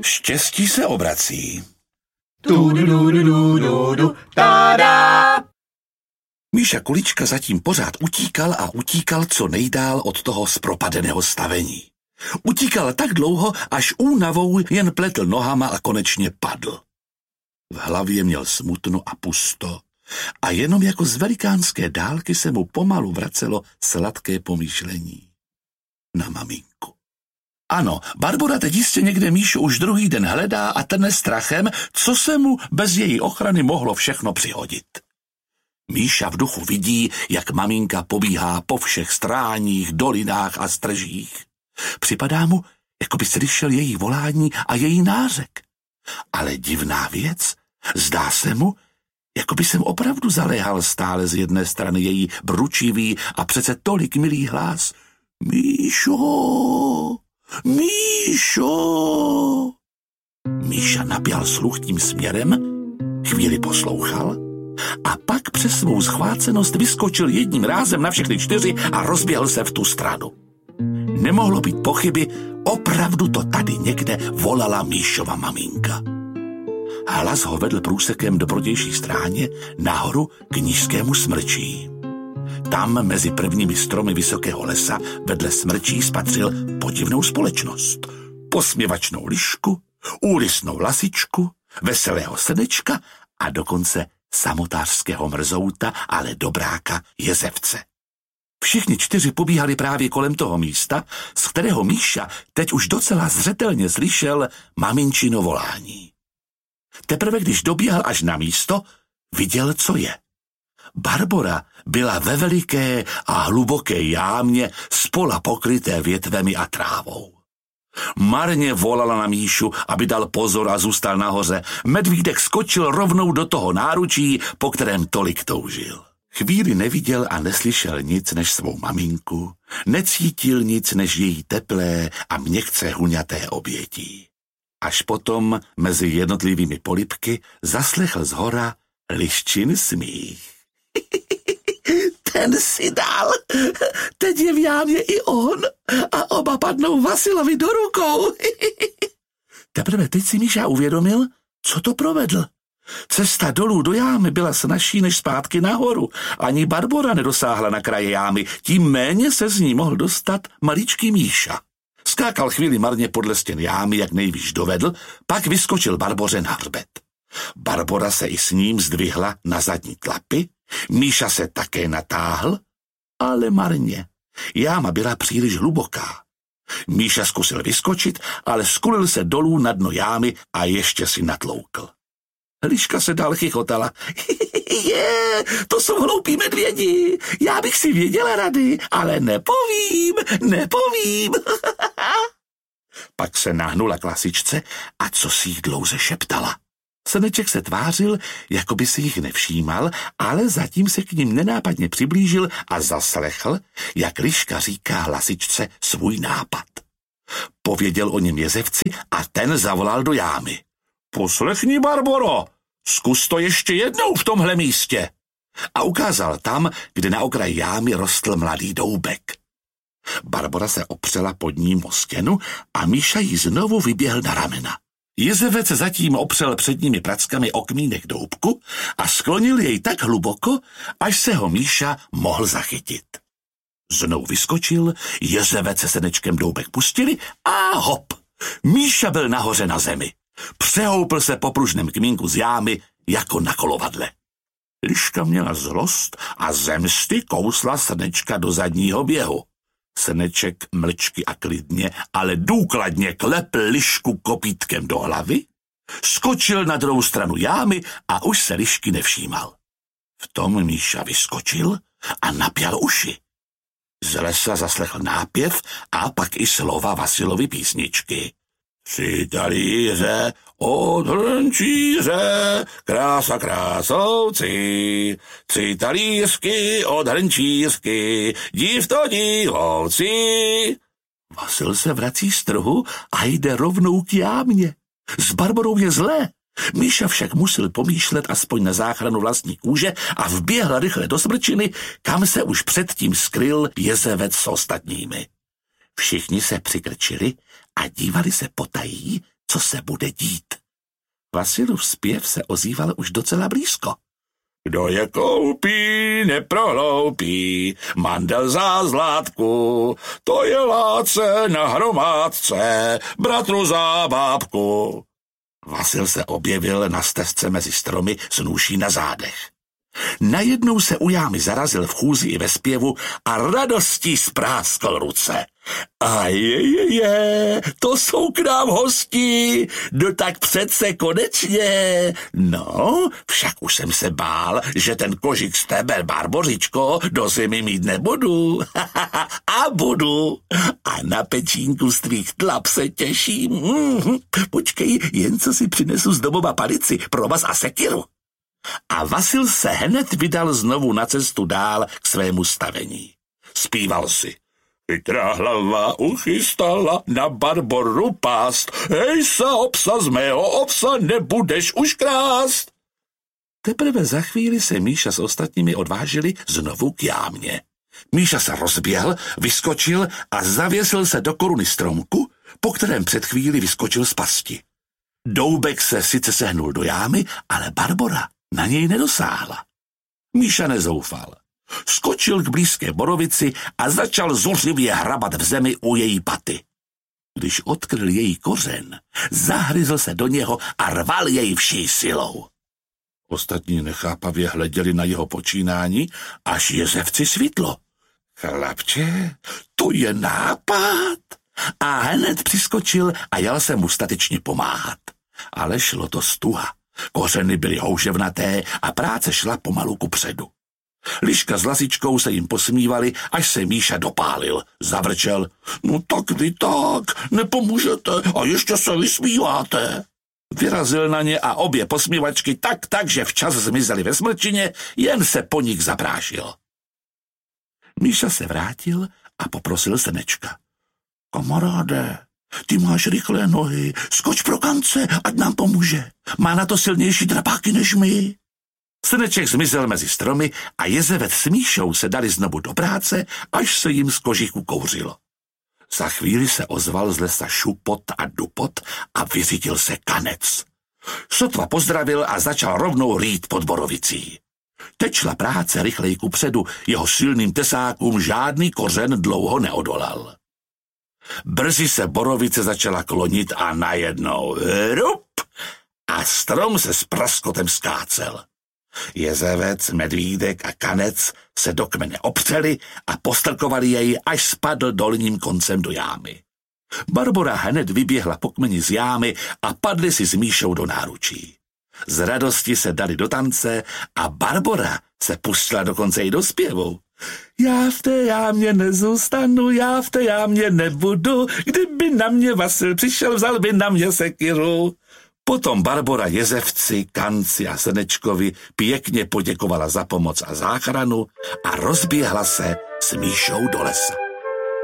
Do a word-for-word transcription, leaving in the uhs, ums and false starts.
Štěstí se obrací. Tu, du, du, du, du, du, du, tada! Míša Kulička zatím pořád utíkal a utíkal co nejdál od toho zpropadeného stavení. Utíkal tak dlouho, až únavou jen pletl nohama a konečně padl. V hlavě měl smutno a pusto a jenom jako z velikánské dálky se mu pomalu vracelo sladké pomýšlení na maminku. Ano, Barbora teď jistě někde Míšu už druhý den hledá a trne strachem, co se mu bez její ochrany mohlo všechno přihodit. Míša v duchu vidí, jak maminka pobíhá po všech stráních, dolinách a stržích. Připadá mu, jako by slyšel její volání a její nářek. Ale divná věc, zdá se mu, jako by jsem opravdu zaléhal stále z jedné strany její bručivý a přece tolik milý hlas. Míšo, Míšo. Míša napěl sluch tím směrem, chvíli poslouchal a pak přes svou schvácenost vyskočil jedním rázem na všechny čtyři a rozběhl se v tu stranu. Nemohlo být pochyby, opravdu to tady někde volala Míšova maminka. Hlas ho vedl průsekem do protější stráně nahoru k nížskému smrčí. Tam mezi prvními stromy vysokého lesa vedle smrčí spatřil podivnou společnost. Posměvačnou lišku, úlisnou lasičku, veselého srnečka a dokonce samotářského mrzouta, ale dobráka Jezevce. Všichni čtyři pobíhali právě kolem toho místa, z kterého Míša teď už docela zřetelně slyšel maminčino volání. Teprve když dobíhal až na místo, viděl, co je. Barbora byla ve veliké a hluboké jámě spola pokryté větvemi a trávou. Marně volala na Míšu, aby dal pozor a zůstal nahoře. Medvídek skočil rovnou do toho náručí, po kterém tolik toužil. Chvíli neviděl a neslyšel nic než svou maminku, necítil nic než její teplé a měkce huňaté obětí. Až potom mezi jednotlivými polibky zaslechl zhora liščin smích. Ten si dal, teď je v jámě i on a oba padnou Vasilovi do rukou. Teprve teď si Míša uvědomil, co to provedl. Cesta dolů do jámy byla snazší než zpátky nahoru. Ani Barbora nedosáhla na kraje jámy, tím méně se z ní mohl dostat maličký Míša. Skákal chvíli marně podle stěn jámy, jak nejvíš dovedl, pak vyskočil Barboře na hřbet. Barbora se i s ním zdvihla na zadní tlapy, Míša se také natáhl, ale marně. Jáma byla příliš hluboká. Míša zkusil vyskočit, ale skulil se dolů na dno jámy a ještě si natloukl. Liška se dál chichotala. Je, to jsou hloupí medvědi, já bych si věděla rady, ale nepovím, nepovím. Pak se nahnula k lasičce a co si jí dlouze šeptala. Srneček se tvářil, jako by si jich nevšímal, ale zatím se k ním nenápadně přiblížil a zaslechl, jak liška říká lasičce svůj nápad. Pověděl o něm Jezevci a ten zavolal do jámy. Poslechni, Barboro, zkus to ještě jednou v tomhle místě. A ukázal tam, kde na okraji jámy rostl mladý doubek. Barbora se opřela pod ním o stěnu a Míša jí znovu vyběhl na ramena. Jezevec zatím opřel předními prackami o kmínek doubku a sklonil jej tak hluboko, až se ho Míša mohl zachytit. Znovu vyskočil, Jezevec se srnečkem doubek pustili a hop! Míša byl nahoře na zemi. Přehoupl se po pružném kmínku z jámy jako na kolovadle. Liška měla zlost a zemsty kousla srnečka do zadního běhu. Srneček mlčky a klidně, ale důkladně klepl lišku kopítkem do hlavy, skočil na druhou stranu jámy a už se lišky nevšímal. V tom Míša vyskočil a napěl uši. Z lesa zaslechl nápěv a pak i slova Vasilovy písničky. Tři talíře od hrnčíře, krása krásovci, tři talířky od hrnčířky, div to divovci. Vasil se vrací z trhu a jde rovnou k jámě. S Barborou je zlé. Míša však musel pomýšlet aspoň na záchranu vlastní kůže a vběhl rychle do smrčiny, kam se už předtím skryl Jezevec s ostatními. Všichni se přikrčili a dívali se potají, co se bude dít. Vasilův zpěv se ozýval už docela blízko. Kdo je koupí, neprohloupí, mandel za zlátku, to je láce na hromádce, bratru za bábku. Vasil se objevil na stezce mezi stromy s nůší na zádech. Najednou se u jámy zarazil v chůzi i ve zpěvu a radostí spráskl ruce. A je, je, je, to jsou k nám hosti, no tak přece konečně. No, však už jsem se bál, že ten kožik z tebe, Barbořičko, do zimy mít nebudu. A budu. A na pečínku z tvých tlap se těším. Mm-hmm. Počkej, jen co si přinesu z domova palici, provaz a sekiru. A Vasil se hned vydal znovu na cestu dál k svému stavení. Zpíval si. Chytrá hlava uchystala na Barboru pást. Hej sa, obsa, z mého obsa nebudeš už krást. Teprve za chvíli se Míša s ostatními odvážili znovu k jámě. Míša se rozběhl, vyskočil a zavěsil se do koruny stromku, po kterém před chvíli vyskočil z pasti. Doubek se sice sehnul do jámy, ale Barbora na něj nedosáhla. Míša nezoufal. Skočil k blízké borovici a začal zuřivě hrabat v zemi u její paty. Když odkryl její kořen, zahryzl se do něho a rval jej vší silou. Ostatní nechápavě hleděli na jeho počínání, až jezevci svítlo. Chlapče, to je nápad. A hned přiskočil a jel se mu statečně pomáhat. Ale šlo to stuha. Kořeny byly houževnaté a práce šla pomalu kupředu. Liška s Lasičkou se jim posmívali, až se Míša dopálil. Zavrčel. No tak vy tak, nepomůžete a ještě se vysmíváte. Vyrazil na ně a obě posmívačky tak, tak, že včas zmizely ve smrčině, jen se po nich zaprášil. Míša se vrátil a poprosil Senečka. Kamaráde, ty máš rychlé nohy, skoč pro kance, ať nám pomůže. Má na to silnější drapáky než my. Seneček zmizel mezi stromy a jezevec s Míšou se dali znovu do práce, až se jim z kožichu kouřilo. Za chvíli se ozval z lesa šupot a dupot a vyřídil se Kanec. Sotva pozdravil a začal rovnou rýt pod borovicí. Teď šla práce rychleji kupředu, jeho silným tesákům žádný kořen dlouho neodolal. Brzy se borovice začala klonit a najednou rup a strom se s praskotem skácel. Jezevec, medvídek a Kanec se do kmene opřeli a postrkovali jej, až spadl dolním koncem do jámy. Barbora hned vyběhla po kmeni z jámy a padli si s Míšou do náručí. Z radosti se dali do tance a Barbora se pustila dokonce i do zpěvu. Já v té jámě nezůstanu, já v té jámě nebudu, kdyby na mě Vasil přišel, vzal by na mě sekiru. Potom Barbora jezevci, Kanci a Senečkovi pěkně poděkovala za pomoc a záchranu a rozběhla se s Míšou do lesa.